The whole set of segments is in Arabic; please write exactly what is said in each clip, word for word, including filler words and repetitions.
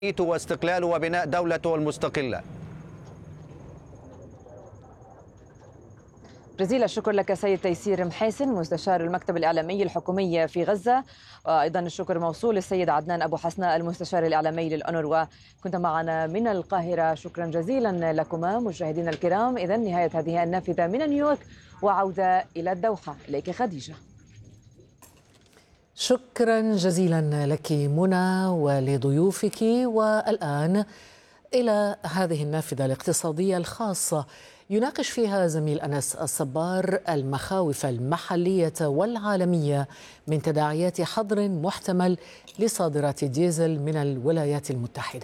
واستقلاله وبناء دولته المستقلة. جزيل الشكر لك سيد تيسير محاسن مستشار المكتب الإعلامي الحكومي في غزة، وأيضا الشكر موصول للسيد عدنان أبو حسناء المستشار الإعلامي للأونروا. كنت معنا من القاهرة، شكرا جزيلا لكما مشاهدينا الكرام. إذن نهاية هذه النافذة من نيويورك وعودة إلى الدوحة. إليك خديجة. شكرا جزيلا لك منى ولضيوفك. والآن إلى هذه النافذة الاقتصادية الخاصة يناقش فيها زميل أنس الصبار المخاوف المحلية والعالمية من تداعيات حظر محتمل لصادرات الديزل من الولايات المتحدة.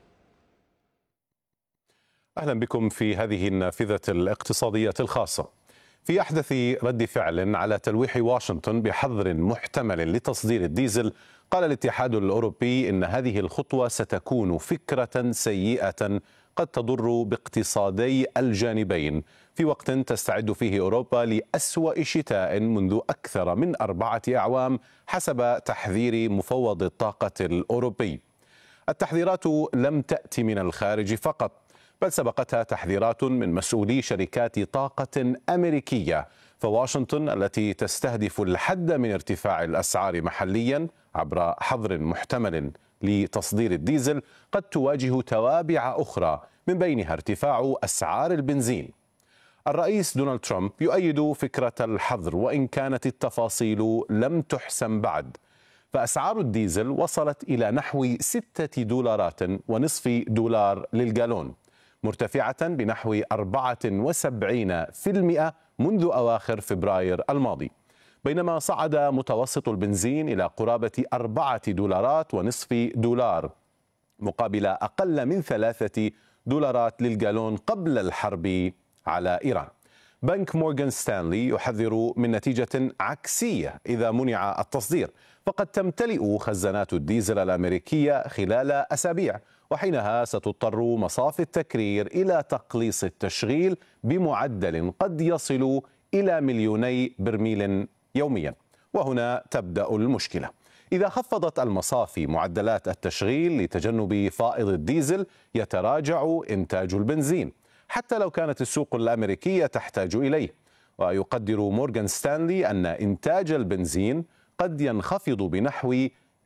أهلا بكم في هذه النافذة الاقتصادية الخاصة. في أحدث رد فعل على تلويح واشنطن بحظر محتمل لتصدير الديزل، قال الاتحاد الأوروبي إن هذه الخطوة ستكون فكرة سيئة قد تضر باقتصادي الجانبين في وقت تستعد فيه أوروبا لأسوأ شتاء منذ أكثر من أربعة أعوام حسب تحذير مفوض الطاقة الأوروبي. التحذيرات لم تأتي من الخارج فقط، بل سبقتها تحذيرات من مسؤولي شركات طاقة أمريكية، فواشنطن التي تستهدف الحد من ارتفاع الأسعار محليا عبر حظر محتمل لتصدير الديزل قد تواجه توابع أخرى، من بينها ارتفاع أسعار البنزين. الرئيس دونالد ترامب يؤيد فكرة الحظر وإن كانت التفاصيل لم تحسم بعد، فأسعار الديزل وصلت إلى نحو ستة دولارات ونصف دولار للجالون، مرتفعة بنحو أربعة وسبعين بالمئة منذ أواخر فبراير الماضي، بينما صعد متوسط البنزين إلى قرابة أربعة دولارات ونصف دولار مقابل أقل من ثلاثة دولارات للجالون قبل الحرب على إيران. بنك مورغان ستانلي يحذر من نتيجة عكسية إذا منع التصدير، فقد تمتلئ خزانات الديزل الأمريكية خلال أسابيع، وحينها ستضطر مصافي التكرير إلى تقليص التشغيل بمعدل قد يصل إلى مليوني برميل يوميا. وهنا تبدأ المشكلة. إذا خفضت المصافي معدلات التشغيل لتجنب فائض الديزل، يتراجع إنتاج البنزين حتى لو كانت السوق الأمريكية تحتاج إليه. ويقدر مورغان ستانلي أن إنتاج البنزين قد ينخفض بنحو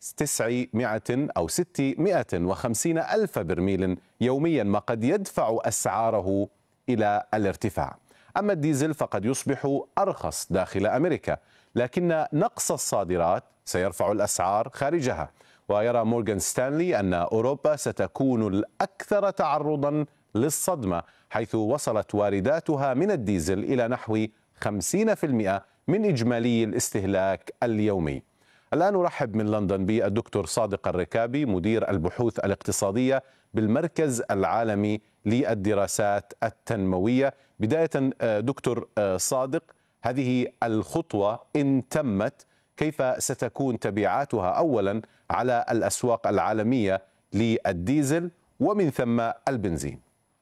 تسعمائة أو ستمائة وخمسين ألف برميل يوميا، ما قد يدفع أسعاره إلى الارتفاع. أما الديزل فقد يصبح أرخص داخل أمريكا، لكن نقص الصادرات سيرفع الأسعار خارجها. ويرى مورغان ستانلي أن أوروبا ستكون الأكثر تعرضا للصدمة، حيث وصلت وارداتها من الديزل إلى نحو خمسين بالمئة من إجمالي الاستهلاك اليومي. الآن أرحب من لندن بالدكتور صادق الركابي، مدير البحوث الاقتصادية بالمركز العالمي للدراسات التنموية. بداية دكتور صادق، هذه الخطوة إن تمت كيف ستكون تبعاتها أولا على الأسواق العالمية للديزل ومن ثم البنزين؟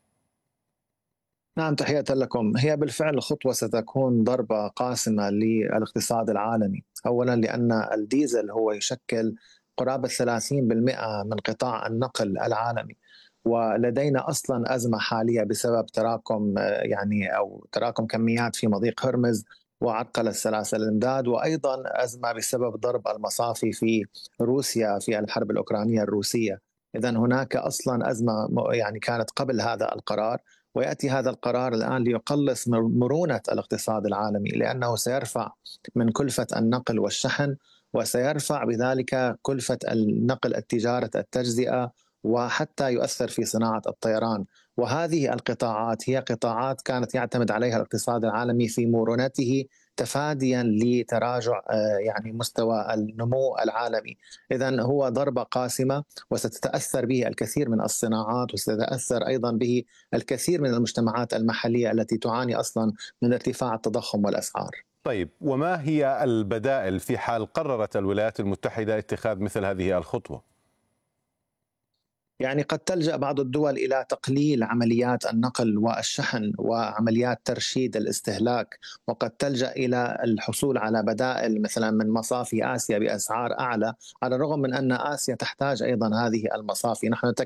نعم، تحية لكم. هي بالفعل خطوة ستكون ضربة قاسمة للاقتصاد العالمي، أولا لأن الديزل هو يشكل قرابة ثلاثين بالمئة من قطاع النقل العالمي، ولدينا أصلا أزمة حالية بسبب تراكم يعني أو تراكم كميات في مضيق هرمز وعرقلة سلاسل الإمداد، وأيضا أزمة بسبب ضرب المصافي في روسيا في الحرب الأوكرانية الروسية. إذن هناك أصلا أزمة يعني كانت قبل هذا القرار، ويأتي هذا القرار الآن ليقلص مرونة الاقتصاد العالمي، لأنه سيرفع من كلفة النقل والشحن، وسيرفع بذلك كلفة النقل التجارة التجزئة، وحتى يؤثر في صناعة الطيران. وهذه القطاعات هي قطاعات كانت يعتمد عليها الاقتصاد العالمي في مرونته تفاديا لتراجع يعني مستوى النمو العالمي. إذن هو ضربة قاسمة، وستتأثر به الكثير من الصناعات، وستتأثر أيضا به الكثير من المجتمعات المحلية التي تعاني أصلا من ارتفاع التضخم والأسعار. طيب، وما هي البدائل في حال قررت الولايات المتحدة اتخاذ مثل هذه الخطوة؟ يعني قد تلجأ بعض الدول إلى تقليل عمليات النقل والشحن وعمليات ترشيد الاستهلاك، وقد تلجأ إلى الحصول على بدائل مثلا من مصافي آسيا بأسعار أعلى، على الرغم من أن آسيا تحتاج أيضا هذه المصافي. نحن